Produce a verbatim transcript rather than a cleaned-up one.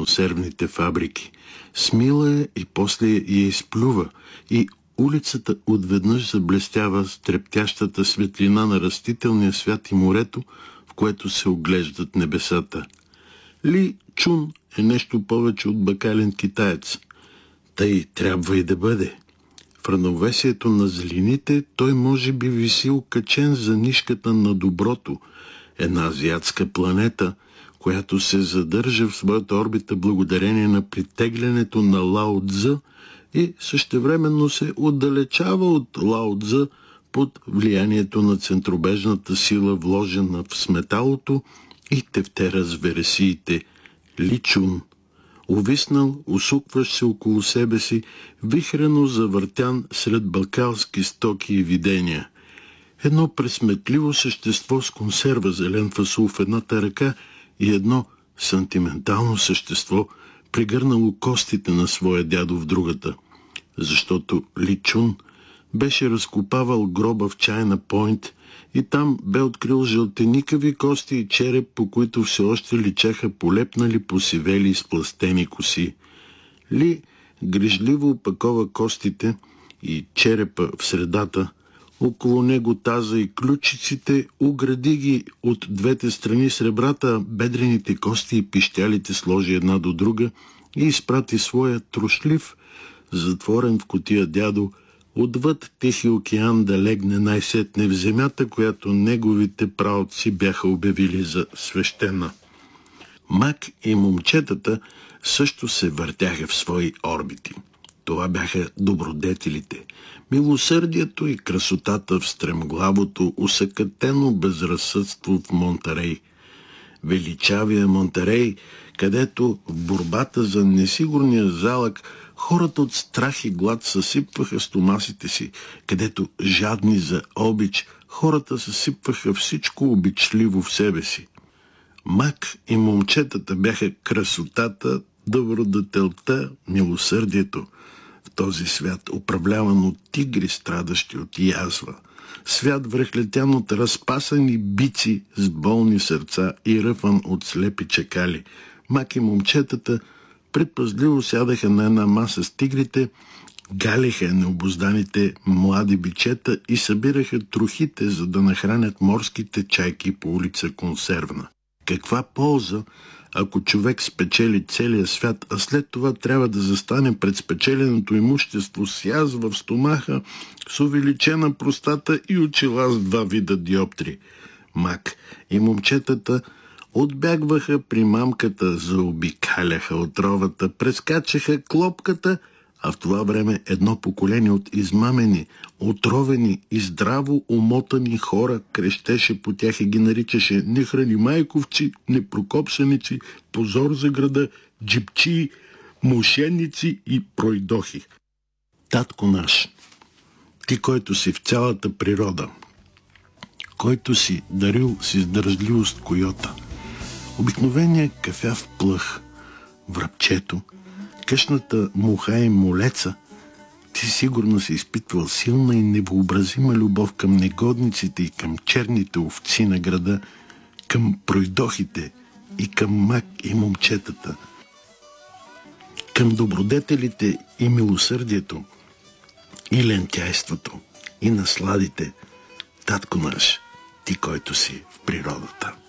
консервните фабрики. Смила я и после я изплюва и улицата отведнъж заблестява с трептящата светлина на растителния свят и морето, в което се оглеждат небесата. Ли Чун е нещо повече от бакален китаец. Тъй трябва и да бъде. В равновесието на злините той може би висил качен за нишката на доброто, една азиатска планета, която се задържа в своята орбита благодарение на притеглянето на Лао Цзъ и същевременно се отдалечава от Лао Цзъ под влиянието на центробежната сила, вложена в сметалото и тефтера с вересиите. Ли Чун, увиснал, усукващ се около себе си, вихрено завъртян сред балкалски стоки и видения. Едно пресметливо същество с консерва зелен фасул в едната ръка и едно сантиментално същество, прегърнало костите на своя дядо в другата. Защото Ли Чун беше разкопавал гроба в Чайна Пойнт и там бе открил жълтеникави кости и череп, по които все още личаха полепнали, посивели и сплъстени коси. Ли грижливо опакова костите и черепа в средата, около него таза и ключиците, огради ги от двете страни с ребрата, бедрените кости и пищялите сложи една до друга и изпрати своя трошлив, затворен в кутия дядо, отвъд Тихи океан да легне най-сетне в земята, която неговите праотци бяха обявили за свещена. Мак и момчетата също се въртяха в свои орбити. Това бяха добродетелите, милосърдието и красотата в стремглавото, усъкатено безразсъдство в Монтерей. Величавия Монтерей, където в борбата за несигурния залък хората от страх и глад съсипваха стомасите си, където жадни за обич хората съсипваха всичко обичливо в себе си. Мак и момчетата бяха красотата, добродетелта, милосърдието в този свят, управляван от тигри, страдащи от язва. Свят връхлетян от разпасани бици с болни сърца и ръфан от слепи чакали. Мак и момчетата предпазливо сядаха на една маса с тигрите, галеха необозданите млади бичета и събираха трохите, за да нахранят морските чайки по улица Консервна. Каква полза, ако човек спечели целия свят, а след това трябва да застане пред спечеленото имущество с язва в стомаха, с увеличена простата и очила с два вида диоптри? Мак и момчетата отбягваха при мамката, заобикаляха отровата, прескачаха клопката, а в това време едно поколение от измамени, отровени и здраво умотани хора крещеше по тях и ги наричаше нехранимайковци, непрокопсаници, позор за града, джипчии, мошенници и пройдохи. Татко наш, ти, който си в цялата природа, който си дарил с издържливост койота, обикновения кафяв плъх, врабчето, къщната муха и молеца, ти сигурно си изпитвал силна и невообразима любов към негодниците и към черните овци на града, към пройдохите и към Мак и момчетата, към добродетелите и милосърдието, и лентяйството, и насладите, татко наш, ти, който си в природата.